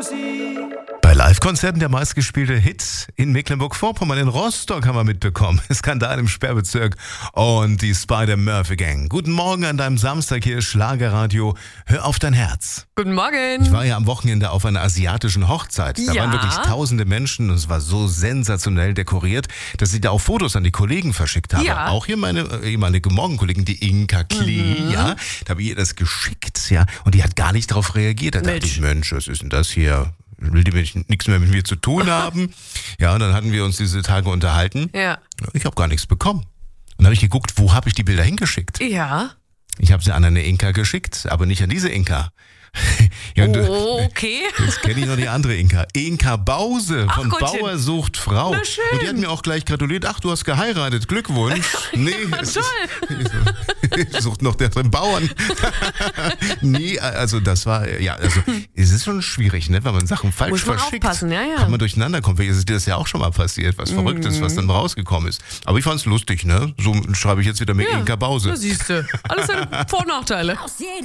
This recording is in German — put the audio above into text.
Bei Live-Konzerten der meistgespielte Hit in Mecklenburg-Vorpommern, in Rostock haben wir mitbekommen. Skandal im Sperrbezirk und die Spider-Murphy-Gang. Guten Morgen an deinem Samstag, hier ist Schlagerradio. Hör auf dein Herz. Guten Morgen. Ich war ja am Wochenende auf einer asiatischen Hochzeit. Da waren wirklich tausende Menschen und es war so sensationell dekoriert, dass ich da auch Fotos an die Kollegen verschickt habe. Ja. Auch hier meine ehemalige Morgenkollegin, die Inka Klee, ja. Da habe ich ihr das geschickt, ja. Und die hat gar nicht darauf reagiert. Da dachte ich, Mensch, was ist denn das hier? Will die nichts mehr mit mir zu tun haben? Ja, und dann hatten wir uns diese Tage unterhalten. Ja. Ich habe gar nichts bekommen. Und dann habe ich geguckt, wo habe ich die Bilder hingeschickt? Ja. Ich habe sie an eine Inka geschickt, aber nicht an diese Inka. Ja, Okay. Jetzt kenne ich noch die andere Inka. Inka Bause von Gottchen. Bauer sucht Frau. Na schön. Und die hat mir auch gleich gratuliert. Ach, du hast geheiratet. Glückwunsch. Nee, sucht noch den Bauern. Nee, also das war, ja, also es ist schon schwierig, ne, wenn man Sachen falsch Muss man verschickt. aufpassen, ja. Kann man durcheinander kommen. Vielleicht ist dir das ja auch schon mal passiert, was Verrücktes, was dann rausgekommen ist. Aber ich fand's lustig, ne? So schreibe ich jetzt wieder mit Inka Bause. Da siehst du. Alles seine Vor- und Nachteile.